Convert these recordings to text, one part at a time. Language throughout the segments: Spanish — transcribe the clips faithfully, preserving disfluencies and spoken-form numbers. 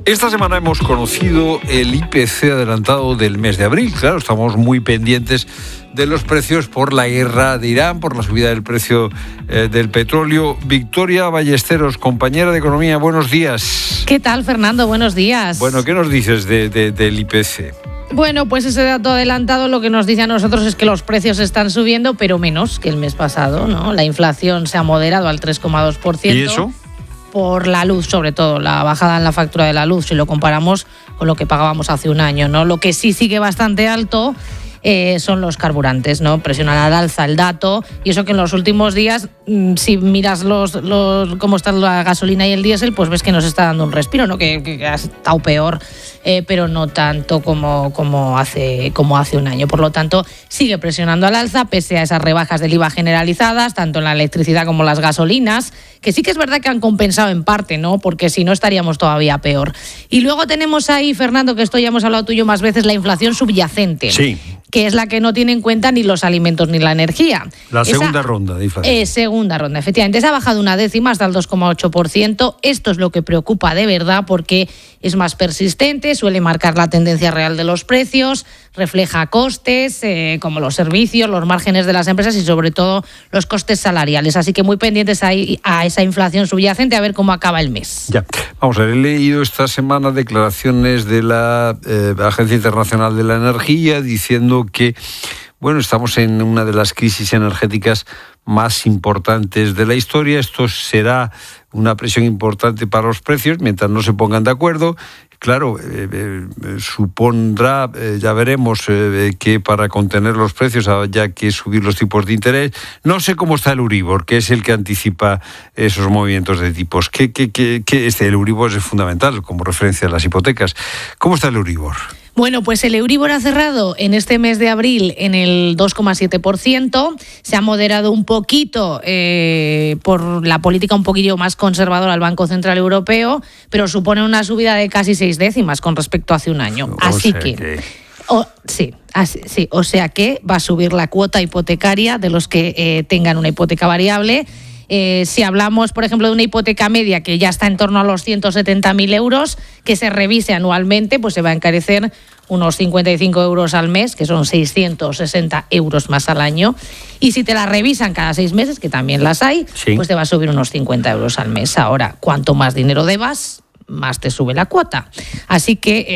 Esta semana hemos conocido el I P C adelantado del mes de abril. Claro, estamos muy pendientes de los precios por la guerra de Irán, por la subida del precio eh, del petróleo. Victoria Ballesteros, compañera de Economía, buenos días. ¿Qué tal, Fernando? Buenos días. Bueno, ¿qué nos dices de, de, del I P C? Bueno, pues ese dato adelantado lo que nos dice a nosotros es que los precios están subiendo, pero menos que el mes pasado, ¿no? La inflación se ha moderado al tres coma dos por ciento. ¿Y eso? Por la luz, sobre todo, la bajada en la factura de la luz, si lo comparamos con lo que pagábamos hace un año, ¿no? Lo que sí sigue bastante alto eh, son los carburantes, ¿no? Presionan al alza el dato, y eso que en los últimos días, si miras los, los cómo está la gasolina y el diésel, pues ves que nos está dando un respiro, ¿no? Que, que ha estado peor, eh, pero no tanto como, como, hace, como hace un año. Por lo tanto, sigue presionando al alza, pese a esas rebajas del I V A generalizadas, tanto en la electricidad como las gasolinas, que sí que es verdad que han compensado en parte, ¿no? Porque si no estaríamos todavía peor. Y luego tenemos ahí, Fernando, que esto ya hemos hablado tú y yo más veces, la inflación subyacente. Sí. Que es la que no tiene en cuenta ni los alimentos ni la energía. La Esa, segunda ronda de inflación. Eh, segunda ronda, efectivamente. Esa ha bajado una décima hasta el dos coma ocho por ciento. Esto es lo que preocupa de verdad porque es más persistente, suele marcar la tendencia real de los precios, refleja costes eh, como los servicios, los márgenes de las empresas y sobre todo los costes salariales. Así que muy pendientes ahí a esa inflación subyacente, a ver cómo acaba el mes. Ya, vamos a ver, he leído esta semana declaraciones de la eh, Agencia Internacional de la Energía diciendo que, bueno, estamos en una de las crisis energéticas más importantes de la historia. Esto será una presión importante para los precios mientras no se pongan de acuerdo. Claro, eh, eh, supondrá, eh, ya veremos, eh, que para contener los precios haya que subir los tipos de interés. No sé cómo está el Euribor, que es el que anticipa esos movimientos de tipos. ¿Qué, qué, qué, qué este, el Euribor es fundamental como referencia a las hipotecas. ¿Cómo está el Euribor? Bueno, pues el Euribor ha cerrado en este mes de abril en el dos coma siete por ciento. Se ha moderado un poquito eh, por la política un poquillo más conservadora del Banco Central Europeo, pero supone una subida de casi seis décimas con respecto a hace un año. O así sea que... que... Oh, sí, así, sí, o sea que va a subir la cuota hipotecaria de los que eh, tengan una hipoteca variable. Eh, si hablamos, por ejemplo, de una hipoteca media que ya está en torno a los ciento setenta mil euros, que se revise anualmente, pues se va a encarecer unos cincuenta y cinco euros al mes, que son seiscientos sesenta euros más al año. Y si te la revisan cada seis meses, que también las hay, sí, pues te va a subir unos cincuenta euros al mes. Ahora, cuanto más dinero debas, más te sube la cuota. Así que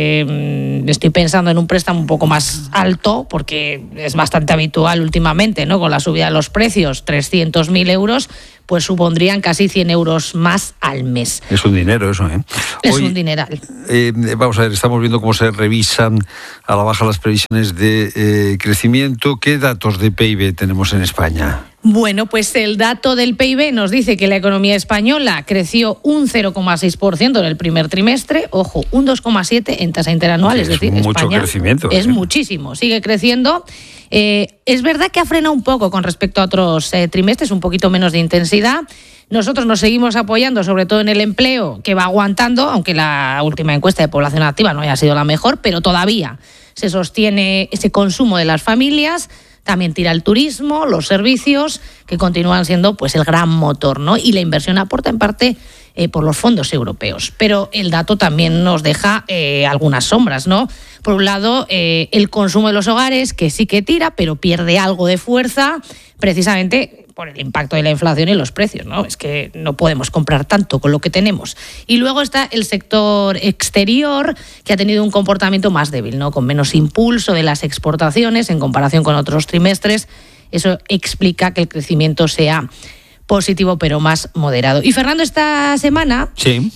eh, estoy pensando en un préstamo un poco más alto, porque es bastante habitual últimamente, ¿no? Con la subida de los precios, trescientos mil euros, pues supondrían casi cien euros más al mes. Es un dinero eso, ¿eh? Es Hoy, un dineral. Eh, vamos a ver, estamos viendo cómo se revisan a la baja las previsiones de eh, crecimiento. ¿Qué datos de P I B tenemos en España? Bueno, pues el dato del P I B nos dice que la economía española creció un cero coma seis por ciento en el primer trimestre, ojo, un dos coma siete por ciento en tasa interanual, es, es decir, mucho España crecimiento. Es ¿eh? muchísimo, sigue creciendo. Eh, es verdad que ha frenado un poco con respecto a otros eh, trimestres, un poquito menos de intensidad. Nosotros nos seguimos apoyando, sobre todo en el empleo, que va aguantando, aunque la última encuesta de población activa no haya sido la mejor, pero todavía se sostiene ese consumo de las familias. También tira el turismo, los servicios, que continúan siendo pues el gran motor, ¿no? Y la inversión aporta en parte eh, por los fondos europeos. Pero el dato también nos deja eh, algunas sombras, ¿no? Por un lado, eh, el consumo de los hogares, que sí que tira, pero pierde algo de fuerza, precisamente por el impacto de la inflación y los precios, ¿no? Es que no podemos comprar tanto con lo que tenemos. Y luego está el sector exterior, que ha tenido un comportamiento más débil, ¿no? Con menos impulso de las exportaciones en comparación con otros trimestres. Eso explica que el crecimiento sea positivo, pero más moderado. Y Fernando, esta semana sí.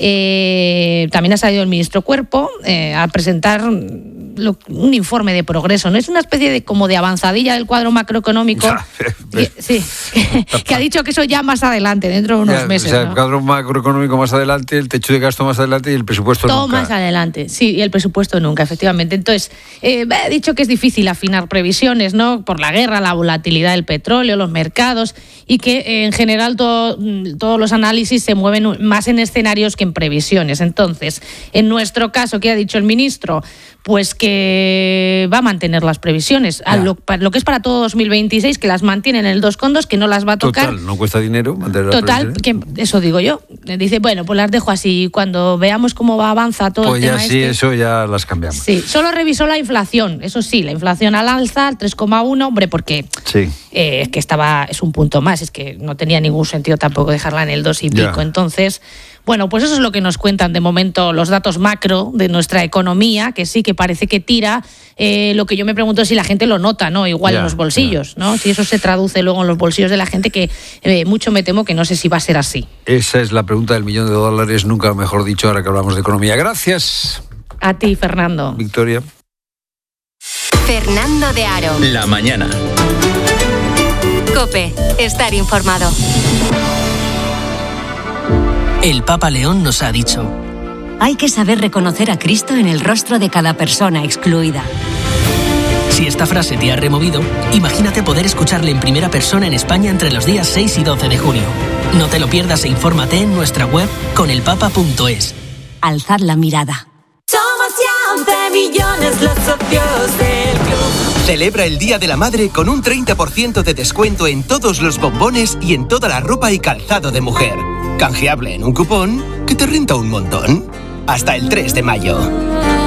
eh, también ha salido el ministro Cuerpo eh, a presentar lo, un informe de progreso, ¿no? Es una especie de como de avanzadilla del cuadro macroeconómico. que, sí, que, que ha dicho que eso ya más adelante, dentro de unos ya, meses. O sea, ¿no? El cuadro macroeconómico más adelante, el techo de gasto más adelante y el presupuesto Todo nunca. más adelante, sí, y el presupuesto nunca, efectivamente. Entonces, eh, ha dicho que es difícil afinar previsiones, ¿no? Por la guerra, la volatilidad del petróleo, los mercados, y que eh, en general todo, todos los análisis se mueven más en escenarios que en previsiones. Entonces, en nuestro caso, ¿qué ha dicho el ministro? pues que va a mantener las previsiones. A lo, lo que es para todo dos mil veintiséis, que las mantiene en el dos coma dos, que no las va a tocar. Total, no cuesta dinero mantener las Total, que eso digo yo. Dice, bueno, pues las dejo así. Cuando veamos cómo va avanza todo pues el tema ya sí, este, eso ya las cambiamos. Sí, solo revisó la inflación. Eso sí, la inflación al alza, al tres coma uno, hombre, porque sí. eh, es que estaba, es un punto más, es que no tenía ningún sentido tampoco dejarla en el dos y pico. Ya. Entonces, bueno, pues eso es lo que nos cuentan de momento los datos macro de nuestra economía, que sí que parece que tira. Eh, lo que yo me pregunto es si la gente lo nota, ¿no? Igual ya, en los bolsillos, ya. ¿no? Si eso se traduce luego en los bolsillos de la gente, que eh, mucho me temo que no sé si va a ser así. Esa es la pregunta del millón de dólares, nunca mejor dicho, ahora que hablamos de economía. Gracias. A ti, Fernando. Victoria. Fernando de Aro. La mañana. COPE. Estar informado. El Papa León nos ha dicho: hay que saber reconocer a Cristo en el rostro de cada persona excluida. Si esta frase te ha removido, imagínate poder escucharle en primera persona en España entre los días seis y doce de junio. No te lo pierdas e infórmate en nuestra web conelpapa punto es. Alzad la mirada. Somos ya once millones los socios del club. Celebra el Día de la Madre con un treinta por ciento de descuento en todos los bombones y en toda la ropa y calzado de mujer. Canjeable en un cupón que te renta un montón. Hasta el tres de mayo.